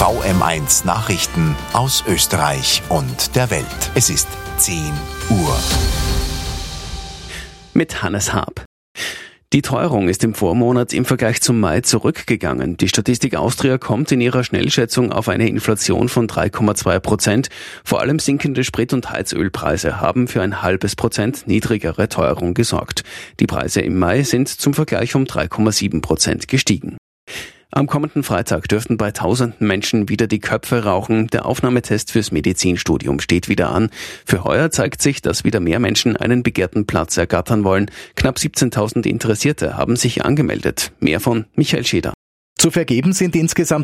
VM1 Nachrichten aus Österreich und der Welt. Es ist 10 Uhr. Mit Hannes Haab. Die Teuerung ist im Vormonat im Vergleich zum Mai zurückgegangen. Die Statistik Austria kommt in ihrer Schnellschätzung auf eine Inflation von 3,2%. Vor allem sinkende Sprit- und Heizölpreise haben für ein halbes Prozent niedrigere Teuerung gesorgt. Die Preise im Mai sind zum Vergleich um 3,7% gestiegen. Am kommenden Freitag dürften bei tausenden Menschen wieder die Köpfe rauchen. Der Aufnahmetest fürs Medizinstudium steht wieder an. Für heuer zeigt sich, dass wieder mehr Menschen einen begehrten Platz ergattern wollen. Knapp 17.000 Interessierte haben sich angemeldet. Mehr von Michael Scheder. Zu vergeben sind insgesamt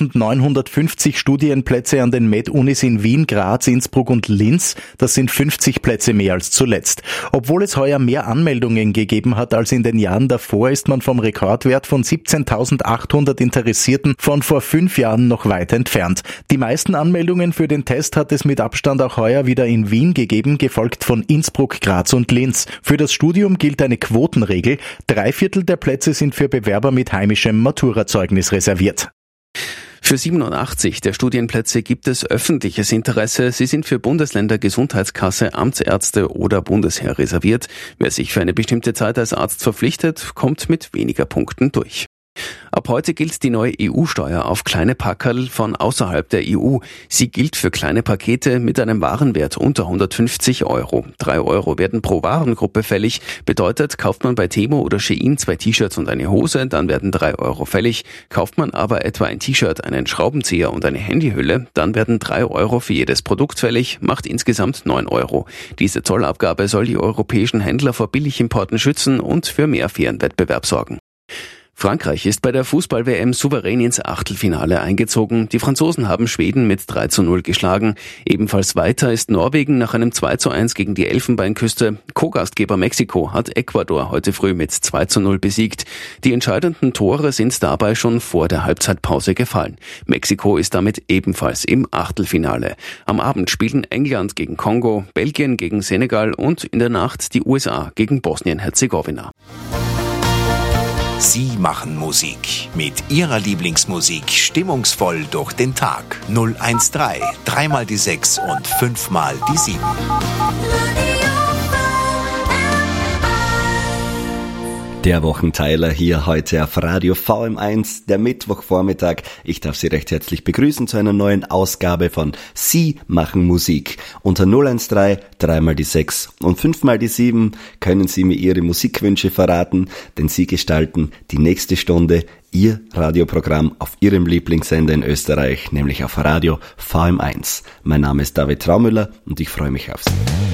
1.950 Studienplätze an den Med-Unis in Wien, Graz, Innsbruck und Linz. Das sind 50 Plätze mehr als zuletzt. Obwohl es heuer mehr Anmeldungen gegeben hat als in den Jahren davor, ist man vom Rekordwert von 17.800 Interessierten von vor 5 Jahren noch weit entfernt. Die meisten Anmeldungen für den Test hat es mit Abstand auch heuer wieder in Wien gegeben, gefolgt von Innsbruck, Graz und Linz. Für das Studium gilt eine Quotenregel. 3/4 der Plätze sind für Bewerber mit heimischem Maturazeugnis reserviert. Für 87 der Studienplätze gibt es öffentliches Interesse. Sie sind für Bundesländer, Gesundheitskasse, Amtsärzte oder Bundesheer reserviert. Wer sich für eine bestimmte Zeit als Arzt verpflichtet, kommt mit weniger Punkten durch. Ab heute gilt die neue EU-Steuer auf kleine Packerl von außerhalb der EU. Sie gilt für kleine Pakete mit einem Warenwert unter 150 €. 3 € werden pro Warengruppe fällig. Bedeutet, kauft man bei Temo oder Shein 2 T-Shirts und eine Hose, dann werden 3 € fällig. Kauft man aber etwa ein T-Shirt, einen Schraubenzieher und eine Handyhülle, dann werden 3 € für jedes Produkt fällig, macht insgesamt 9 €. Diese Zollabgabe soll die europäischen Händler vor Billigimporten schützen und für mehr fairen Wettbewerb sorgen. Frankreich ist bei der Fußball-WM souverän ins Achtelfinale eingezogen. Die Franzosen haben Schweden mit 3:0 geschlagen. Ebenfalls weiter ist Norwegen nach einem 2:1 gegen die Elfenbeinküste. Co-Gastgeber Mexiko hat Ecuador heute früh mit 2:0 besiegt. Die entscheidenden Tore sind dabei schon vor der Halbzeitpause gefallen. Mexiko ist damit ebenfalls im Achtelfinale. Am Abend spielen England gegen Kongo, Belgien gegen Senegal und in der Nacht die USA gegen Bosnien-Herzegowina. Sie machen Musik. Mit Ihrer Lieblingsmusik stimmungsvoll durch den Tag. 013, 3 mal die 6 und 5 mal die 7. Der Wochenteiler hier heute auf Radio VM1, der Mittwochvormittag. Ich darf Sie recht herzlich begrüßen zu einer neuen Ausgabe von Sie machen Musik. Unter 013, 3 mal die 6 und 5 mal die 7 können Sie mir Ihre Musikwünsche verraten, denn Sie gestalten die nächste Stunde Ihr Radioprogramm auf Ihrem Lieblingssender in Österreich, nämlich auf Radio VM1. Mein Name ist David Traumüller und ich freue mich auf Sie.